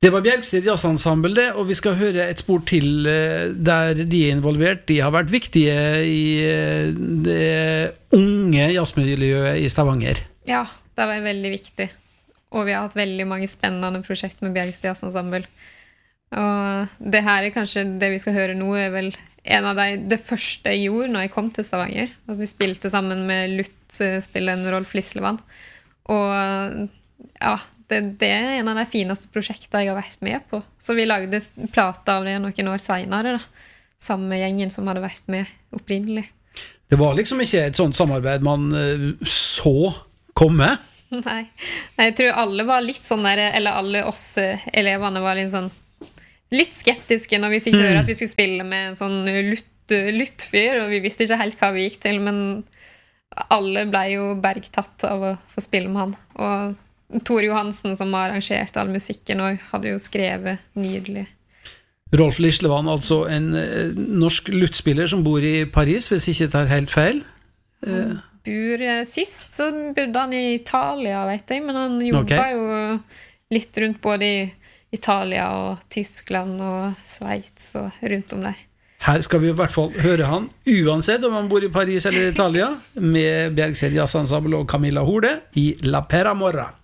Det var Bjergsted Jazzensemble det, og vi skal høre et spor til der de involvert. De har vært viktige i det unge jazzmiljøet i Stavanger. Ja, det var veldig viktig. Og vi har hatt veldig mange spennende prosjekt med Bjergsted Jazzensemble. Og det her kanskje det vi skal høre nå vel en av det første jeg gjorde når jeg kom til Stavanger. Altså, vi spilte sammen med luttspilleren Rolf Lislevann. Og ja, det en av de fineste prosjektene jeg har vært med på. Så vi lagde plate av det noen år senere da. Samme gjengen som hadde vært med opprinnelig. Det var liksom ikke et sånt samarbeid man så komme? Nei, jeg tror alle var litt sånn der, eller alle oss elevene var litt skeptiske når vi fikk høre at vi skulle spille med en sånn luttfyr, og vi visste ikke helt hva vi gikk til, men alle ble jo bergtatt av å få spille med han. Og Tor Johansen, som har arrangert all musikken, og hadde jo skrevet nydelig. Rolf Lislevann, altså en norsk luttspiller som bor i Paris, hvis ikke tar helt feil. Sist så bodde han i Italia, vet jeg, men han jobbet jo litt rundt både i Italia og Tyskland og Schweiz og rundt om der. Her skal vi i hvert fall høre han, uansett om han bor i Paris eller Italia, med Bjergsted Jazzensemble og Camilla Horde i La Peramora.